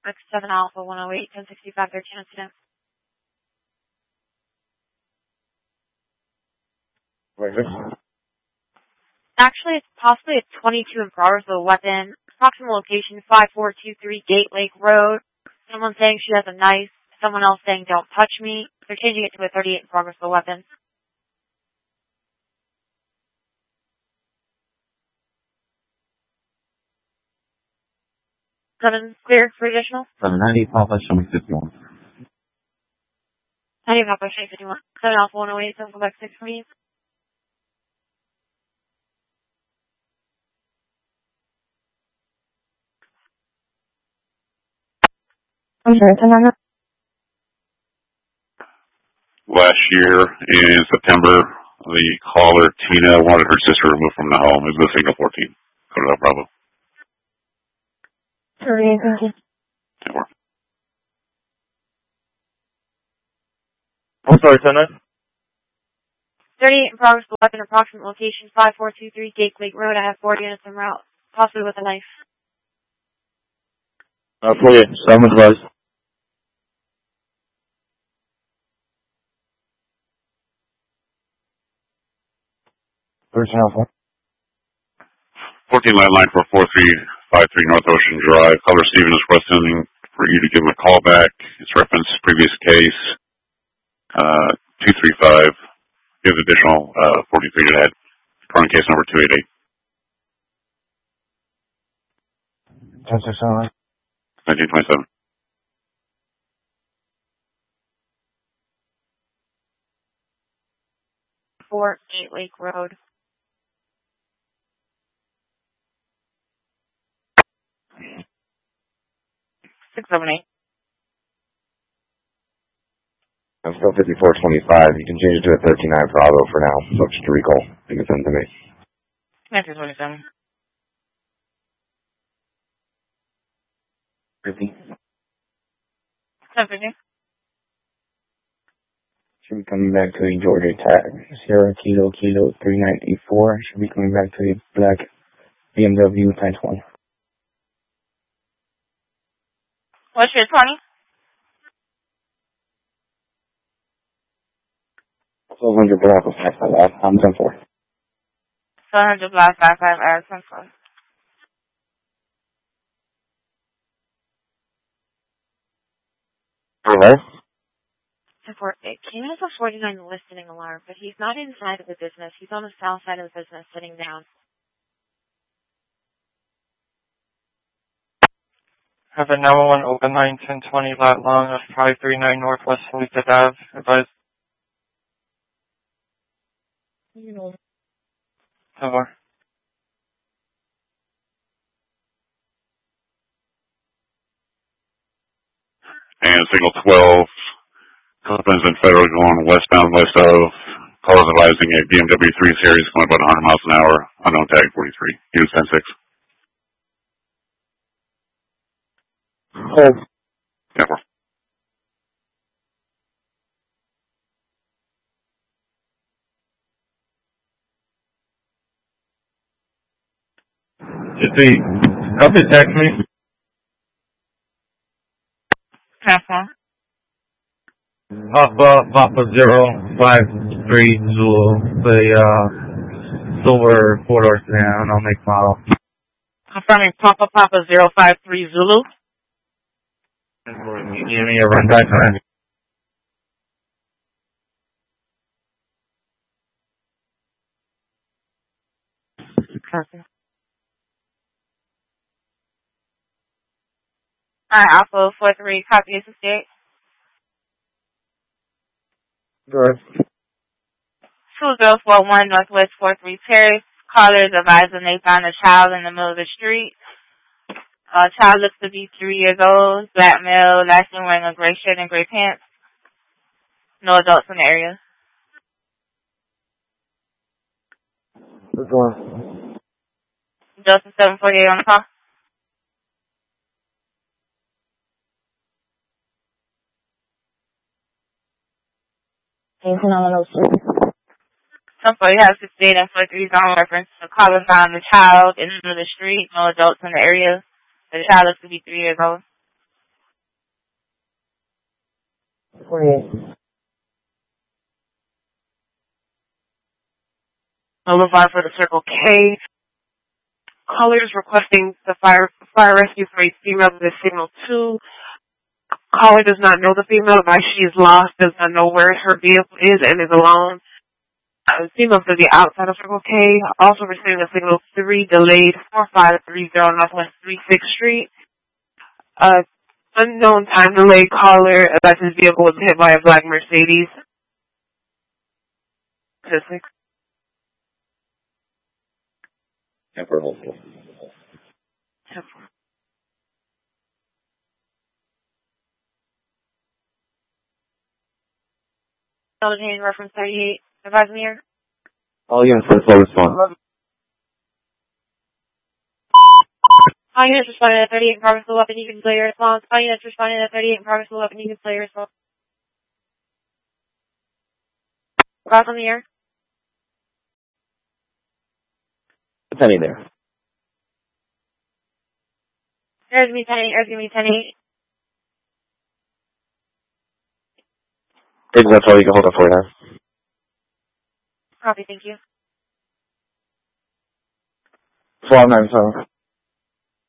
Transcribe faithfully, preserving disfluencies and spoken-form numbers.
X seven Alpha one oh eight, ten sixty-five, thirteen incident. Where is it? Actually, it's possibly a twenty-two in progress with a weapon. Approximate location five four two three Gate Lake Road. Someone saying she has a knife. Someone else saying don't touch me. They're changing it to a thirty-eight in progress with a weapon. Seven clear for additional. Seven ninety Papa, show me fifty-one. ninety Papa, show me fifty-one. Seven Alpha one oh eight, seven Quebec six for me. I'm sorry, ten nine. Last year in September, the caller, Tina, wanted her sister removed from the home. It was the signal fourteen. Hotel Bravo. Sorry, thank you. Ten I'm sorry, ten nine. thirty-eight in progress with a weapon. Approximate location five four two three Gate Lake Road. I have four units en route, possibly with a knife. Uh, forty-eight, seven advised. thirteen Alpha. fourteen landline for four three five three North Ocean Drive. Caller Stephen is requesting for you to give him a call back. It's reference previous case, uh, two three five. Gives additional, uh, forty-three to head. Current case number two eight eight. ten six seven. nineteen twenty-seven. four Gate Lake Road. six seven eight. I'm still fifty-four twenty-five. You can change it to a thirty-nine Bravo for now. Subject to recall. You can send it to me. nineteen twenty-seven. fifty. ten fifty. Should be coming back to a Georgia tag. Sierra Kilo Kilo three ninety-four. Should be coming back to a black B M W nine twenty. What's your twenty? twelve hundred Black with five five out. I'm ten four. seven hundred Black five five hours, ten four. Hello? ten four. It came as a forty-nine listening alarm, but he's not inside of the business. He's on the south side of the business sitting down. Have a nine one one open line ten twenty lat long of five three nine Northwest Felicia Ave. Advise. You know. Over. And signal twelve. Copeland's and Federal going westbound west of. Callers advising a B M W three Series going about one hundred miles an hour. Unknown tag forty-three. Use ten six. Hold. ten four. Just copy text me. Papa. Papa, Papa zero five three Zulu. The, uh, silver four-door sedan, I'll make model. Confirming Papa Papa zero five three Zulu. Give me a run back time. Copy. Alright, Alpha four three, copy this estate. Good. two zero four one Northwest four three Terrace. Callers advising they found a child in the middle of the street. Uh, child looks to be three years old, black male, last name wearing a gray shirt and gray pants. No adults in the area. Good one. Delta seven forty-eight on the call. Phenomenal. Somebody has to state and for three zone reference. The caller found the child in the middle of the street, no adults in the area. The child looks to be three years old. twenty-eight. Boulevard for the Circle K. Caller is requesting the fire fire rescue for a female with signal two. Caller does not know the female, advice she is lost, does not know where her vehicle is, and is alone. Uh, female to the outside of Circle K, also receiving a signal three, delayed four five three zero Northwest thirty-sixth Street. Uh, unknown time delay. Caller advises his vehicle was hit by a black Mercedes. Statistics. Temporal. Elgin, reference thirty-eight. Advise me here. All units for the full response. All units responding at thirty-eight in progress to the weapon, you can display your response. All units responding at thirty-eight in progress to the weapon, you can display your response. Advise on the air. What's happening there? Air's gonna be ten eight, air's gonna be ten eight. Big, that's all you can hold up for now. Copy, thank you. twelve nine seven.